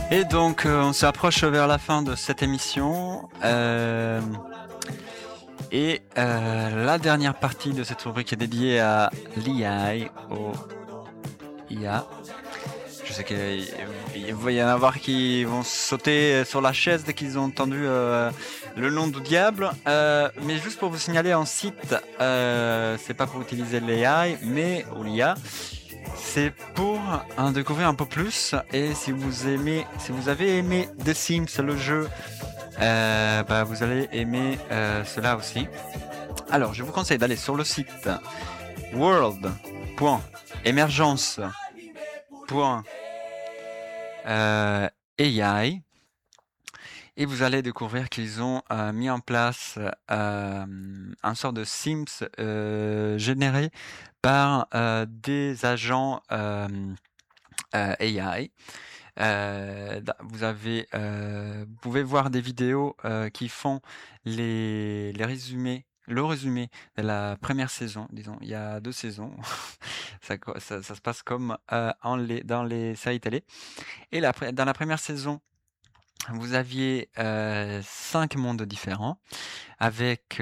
Et donc, on s'approche vers la fin de cette émission. La dernière partie de cette rubrique est dédiée à l'IA, au IA. Je sais qu'il va y en avoir qui vont sauter sur la chaise dès qu'ils ont entendu le nom du diable. Mais juste pour vous signaler un site, c'est pas pour utiliser l'AI, mais ou l'IA. C'est pour en découvrir un peu plus. Et si vous avez aimé The Sims, le jeu, vous allez aimer cela aussi. Alors, je vous conseille d'aller sur le site world.emergence.ai et vous allez découvrir qu'ils ont mis en place un sort de Sims généré par des agents AI. Vous pouvez voir des vidéos qui font le résumé de la première saison. Disons, il y a 2 saisons. ça se passe comme dans les séries télé. Et dans la première saison, vous aviez 5 mondes différents avec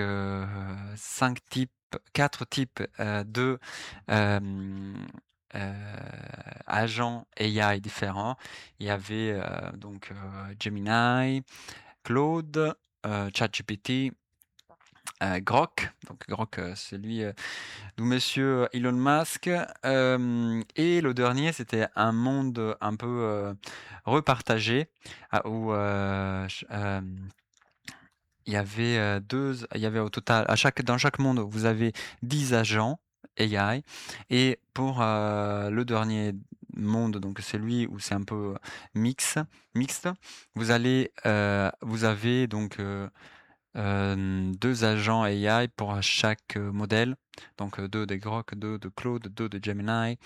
4 types de agents AI différents. Il y avait Gemini, Claude, ChatGPT, Grok, donc Grok, celui d'où Monsieur Elon Musk, et le dernier c'était un monde un peu repartagé où il y avait au total dans chaque monde vous avez 10 agents AI et pour le dernier monde, donc celui où c'est un peu mixte, vous avez donc 2 agents AI pour chaque modèle, donc 2 de Grok, 2 de Claude, 2 de Gemini,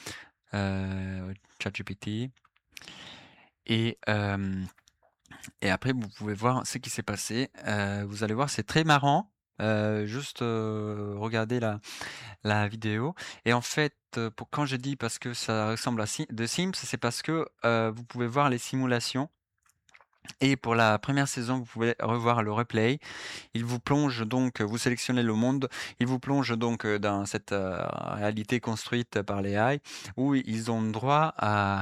ChatGPT et après, vous pouvez voir ce qui s'est passé. Vous allez voir, c'est très marrant. Juste regardez la vidéo. Et en fait, quand je dis parce que ça ressemble à The Sims, c'est parce que vous pouvez voir les simulations. Et pour la première saison, vous pouvez revoir le replay. Il vous plonge donc, vous sélectionnez le monde, il vous plonge donc dans cette réalité construite par les AI, où ils ont droit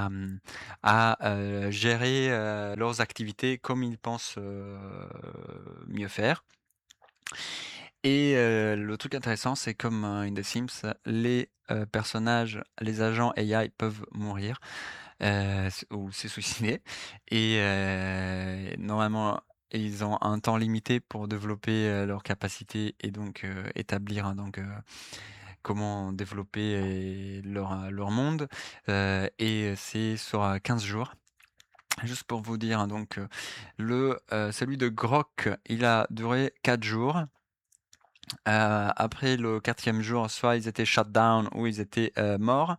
à gérer leurs activités comme ils pensent mieux faire. Et le truc intéressant, c'est comme in The Sims, les personnages, les agents AI peuvent mourir ou se suicider. Et normalement, ils ont un temps limité pour développer leurs capacités et donc établir comment développer leur monde. Et c'est sur 15 jours. Juste pour vous dire, donc celui de Grok, il a duré 4 jours. Après le 4e jour, soit ils étaient shut down ou ils étaient morts.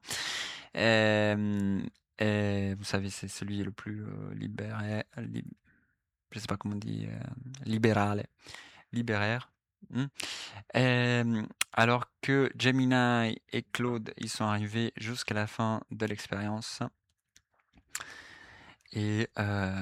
Et vous savez, c'est celui le plus je sais pas comment on dit, libéraire. Alors que Gemini et Claude, ils sont arrivés jusqu'à la fin de l'expérience. Et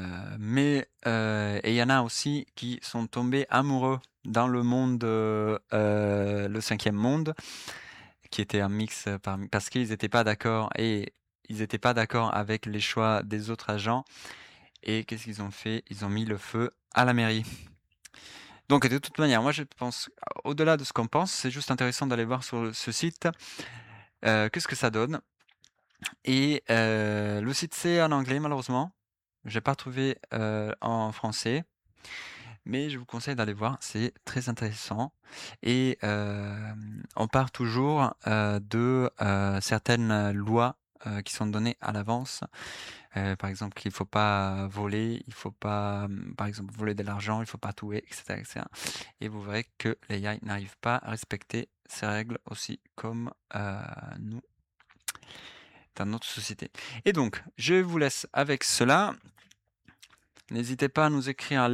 il y en a aussi qui sont tombés amoureux dans le monde, le 5e monde, qui était un mix parce qu'ils n'étaient pas d'accord et ils n'étaient pas d'accord avec les choix des autres agents. Et qu'est-ce qu'ils ont fait? Ils ont mis le feu à la mairie. Donc de toute manière, moi je pense, au-delà de ce qu'on pense, c'est juste intéressant d'aller voir sur ce site qu'est-ce que ça donne. Et le site c'est en anglais malheureusement. J'ai pas trouvé en français. Mais je vous conseille d'aller voir, c'est très intéressant. Et on part toujours de certaines lois qui sont données à l'avance. Par exemple, qu'il ne faut pas voler, il ne faut pas, par exemple, voler de l'argent, il ne faut pas tuer, etc., etc. Et vous verrez que les AI n'arrivent pas à respecter ces règles aussi comme nous dans notre société. Et donc, je vous laisse avec cela. N'hésitez pas à nous écrire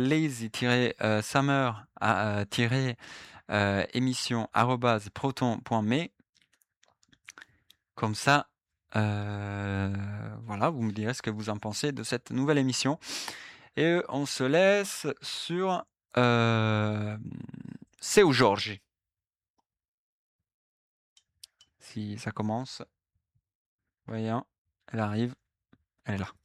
lazy-summer-émission@proton.me. Comme ça, Voilà, vous me direz ce que vous en pensez de cette nouvelle émission et on se laisse sur, Seu Jorge. Si ça commence, voyons, elle arrive, elle est là.